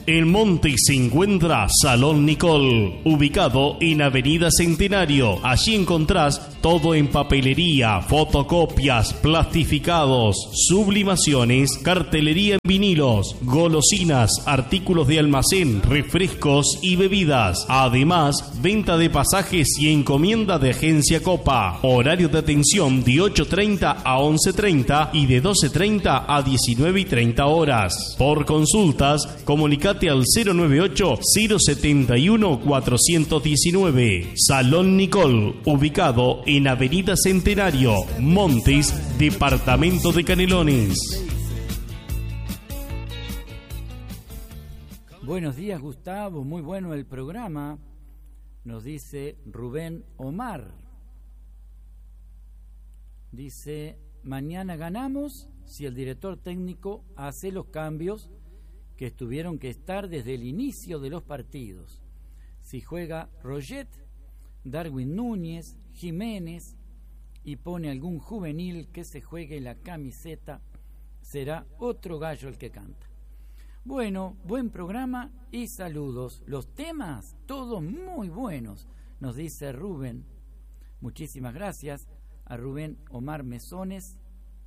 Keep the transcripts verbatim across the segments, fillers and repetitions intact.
En Montes se encuentra Salón Nicol, ubicado en Avenida Centenario. Allí encontrás todo en papelería, fotocopias, plastificados, sublimaciones, cartelería en vinilos, golosinas, artículos de almacén, refrescos y bebidas. Además, venta de pasajes y encomienda de Agencia Copa. Horario de atención de ocho treinta a once treinta y de doce treinta a diecinueve y treinta horas. Por consultas, comunicate al cero noventa y ocho, cero setenta y uno, cuatrocientos diecinueve. Salón Nicol, ubicado en Avenida Centenario, Montes, departamento de Canelones. Buenos días, Gustavo, muy bueno el programa, nos dice Rubén Omar. Dice, mañana ganamos si el director técnico hace los cambios que tuvieron que estar desde el inicio de los partidos. Si juega Roget, Darwin Núñez, Jiménez y pone algún juvenil que se juegue la camiseta, será otro gallo el que canta. Bueno, buen programa y saludos. Los temas, todos muy buenos, nos dice Rubén. Muchísimas gracias a Rubén Omar Mesones,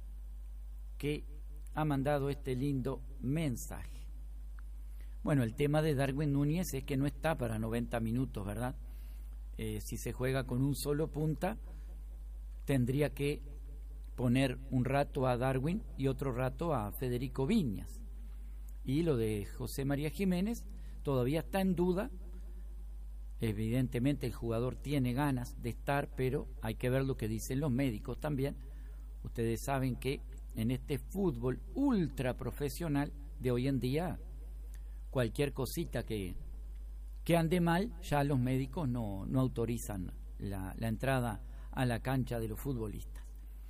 que ha mandado este lindo mensaje. Bueno, el tema de Darwin Núñez es que no está para noventa minutos, ¿verdad? Eh, si se juega con un solo punta, tendría que poner un rato a Darwin y otro rato a Federico Viñas. Y lo de José María Jiménez todavía está en duda. Evidentemente el jugador tiene ganas de estar, pero hay que ver lo que dicen los médicos también. Ustedes saben que en este fútbol ultra profesional de hoy en día, cualquier cosita que, que ande mal, ya los médicos no, no autorizan la, la entrada a la cancha de los futbolistas.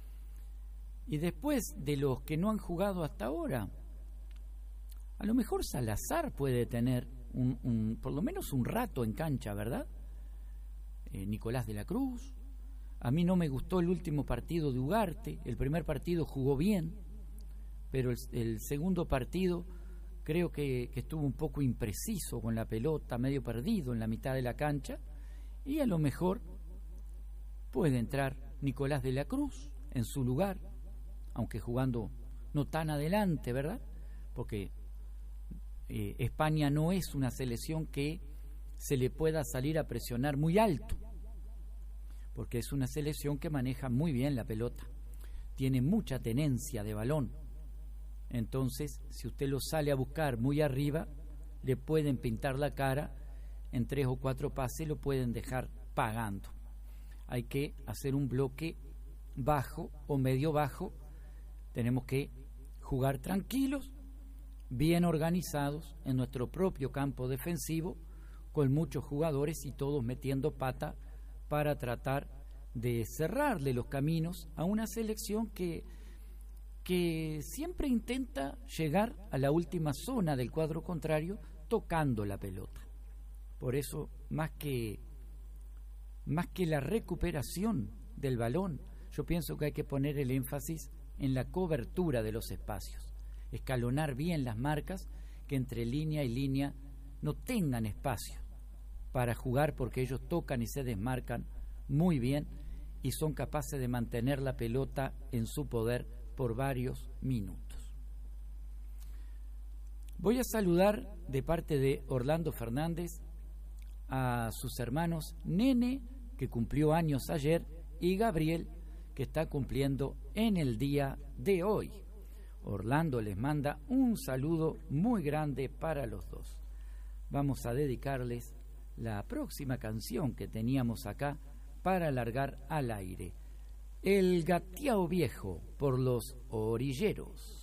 Y después de los que no han jugado hasta ahora, a lo mejor Salazar puede tener un, un, por lo menos un rato en cancha, ¿verdad? Eh, Nicolás de la Cruz. A mí no me gustó el último partido de Ugarte. El primer partido jugó bien, pero el, el segundo partido creo que, que estuvo un poco impreciso con la pelota, medio perdido en la mitad de la cancha, y a lo mejor puede entrar Nicolás de la Cruz en su lugar, aunque jugando no tan adelante, ¿verdad? Porque eh, España no es una selección que se le pueda salir a presionar muy alto, porque es una selección que maneja muy bien la pelota, tiene mucha tenencia de balón. Entonces, si usted lo sale a buscar muy arriba, le pueden pintar la cara, en tres o cuatro pases lo pueden dejar pagando. Hay que hacer un bloque bajo o medio bajo, tenemos que jugar tranquilos, bien organizados en nuestro propio campo defensivo, con muchos jugadores y todos metiendo pata para tratar de cerrarle los caminos a una selección que que siempre intenta llegar a la última zona del cuadro contrario tocando la pelota. Por eso, más que más que la recuperación del balón, yo pienso que hay que poner el énfasis en la cobertura de los espacios, escalonar bien las marcas, que entre línea y línea no tengan espacio para jugar, porque ellos tocan y se desmarcan muy bien y son capaces de mantener la pelota en su poder por varios minutos. Voy a saludar de parte de Orlando Fernández a sus hermanos Nene, que cumplió años ayer, y Gabriel, que está cumpliendo en el día de hoy. Orlando les manda un saludo muy grande para los dos. Vamos a dedicarles la próxima canción que teníamos acá para largar al aire. El Gateao Viejo, por Los Orilleros.